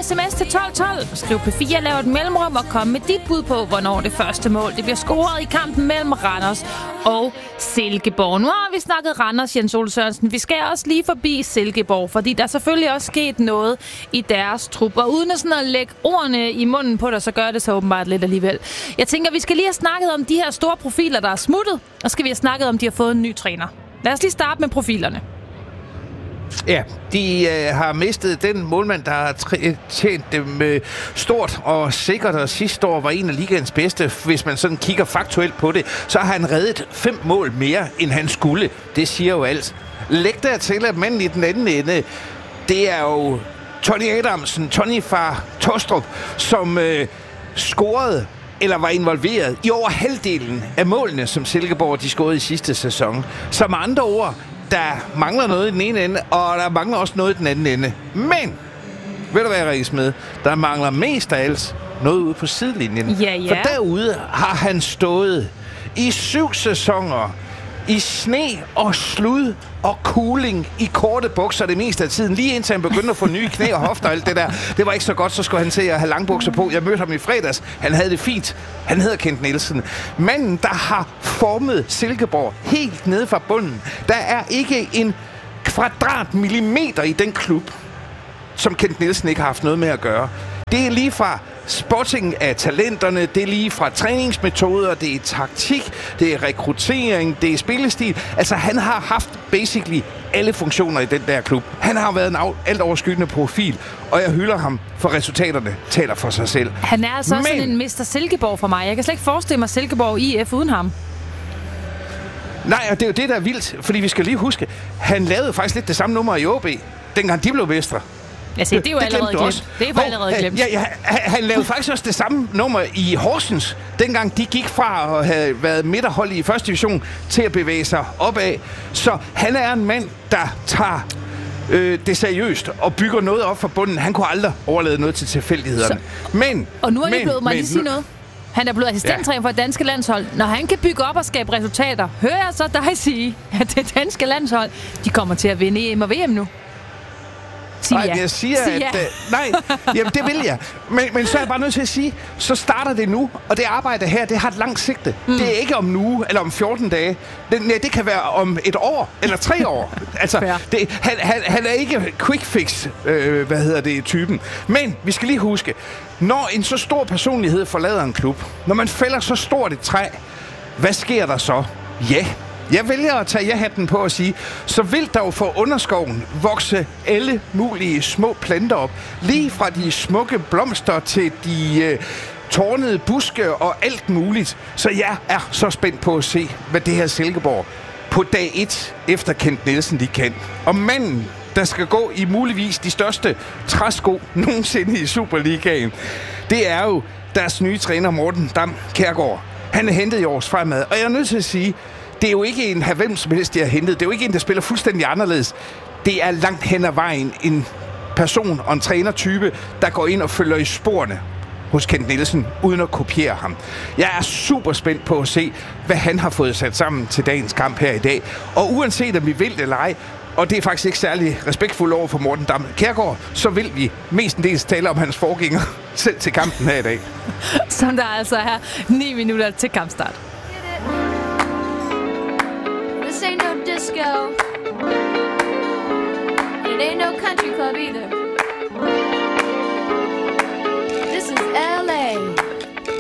sms til 1212. Skriv P4, lav et mellemrum og kom med dit bud på, hvornår det første mål det bliver scoret i kampen mellem Randers og Silkeborg. Nu har vi snakket Randers, Jens Ole Sørensen. Vi skal også lige forbi Silkeborg, fordi der er selvfølgelig også sket noget i deres trup. Og uden at sådan at lægge ordene i munden på dig, så gør det så åbenbart lidt alligevel. Jeg tænker, vi skal lige have snakket om de her store profiler, der er smuttet. Og skal vi have snakket om, de har fået en ny træner. Lad os lige starte med profilerne. Ja, de har mistet den målmand, der har tjent dem stort og sikkert, og sidste år var en af ligaens bedste. Hvis man sådan kigger faktuelt på det, så har han reddet 5 mål mere, end han skulle. Det siger jo alt. Læg der til, at manden i den anden ende, det er jo Tony Adamsen, Tony fra Tostrup, som scorede eller var involveret i over halvdelen af målene, som Silkeborg de scorede i sidste sæson. Så med andre ord, der mangler noget i den ene ende, og der mangler også noget i den anden ende. Men, ved du hvad, Rikke med? Der mangler mest af alt noget ude på sidelinjen. Ja. For derude har han stået i 7 sæsoner i sne og slud og cooling i korte bukser det meste af tiden. Lige indtil han begyndte at få nye knæ og hofter og alt det der. Det var ikke så godt, så skulle han se at have langbukser på. Jeg mødte ham i fredags. Han havde det fint. Han hedder Kent Nielsen. Manden, der har formet Silkeborg helt nede fra bunden. Der er ikke en kvadratmillimeter i den klub, som Kent Nielsen ikke har haft noget med at gøre. Det er lige fra spotting af talenterne, det er lige fra træningsmetoder, det er taktik, det er rekruttering, det er spillestil. Altså, han har haft basically alle funktioner i den der klub. Han har været en alt overskyggende profil, og jeg hylder ham, for resultaterne taler for sig selv. Han er altså også sådan en Mr. Silkeborg for mig. Jeg kan slet ikke forestille mig Silkeborg IF uden ham. Nej, og det er jo det, der er vildt, fordi vi skal lige huske, han lavede faktisk lidt det samme nummer i OB, dengang de blev mestre. Altså, det er jo allerede glemt. Det er jo allerede glemt. Ja, han lavede faktisk også det samme nummer i Horsens, dengang de gik fra at have været midterhold i første division til at bevæge sig opad. Så han er en mand, der tager det seriøst og bygger noget op fra bunden. Han kunne aldrig overlade noget til tilfældighederne. Og nu er det blevet, må jeg lige sige noget? Han er blevet assistenttræner for det danske landshold. Når han kan bygge op og skabe resultater, hører jeg så dig sige, at det danske landshold, de kommer til at vinde EM og VM nu. Nej, jeg siger, nej, jamen det vil jeg. Men så er jeg bare nødt til at sige, så starter det nu, og det arbejde her, det har et langt sigte. Det er ikke om en uge, eller om 14 dage. Det kan være om 1 år, eller 3 år. Altså, han er ikke quick fix, typen. Men vi skal lige huske, når en så stor personlighed forlader en klub, når man fælder så stort et træ, hvad sker der så? Ja. Jeg vælger at tage ja-hatten på og sige, så vil der jo for underskoven vokse alle mulige små planter op. Lige fra de smukke blomster til de tårnede buske og alt muligt. Så jeg er så spændt på at se, hvad det her Silkeborg på dag 1 efter Kent Nielsen de kan. Og manden, der skal gå i muligvis de største træsko nogensinde i Superligaen, det er jo deres nye træner Morten Dam Kjærgaard. Han er hentet i års fremad, og jeg er nødt til at sige, det er jo ikke en hvem som helst, de har hentet. Det er jo ikke en, der spiller fuldstændig anderledes. Det er langt hen ad vejen en person og en trænertype, der går ind og følger i sporene hos Kent Nielsen, uden at kopiere ham. Jeg er super spændt på at se, hvad han har fået sat sammen til dagens kamp her i dag. Og uanset om vi vil det eller ej, og det er faktisk ikke særlig respektfuldt over for Morten Dam Kjærgaard, så vil vi mestendels tale om hans forgænger selv til kampen her i dag. Som der altså er 9 minutter til kampstart. This ain't no disco. It ain't no country club either.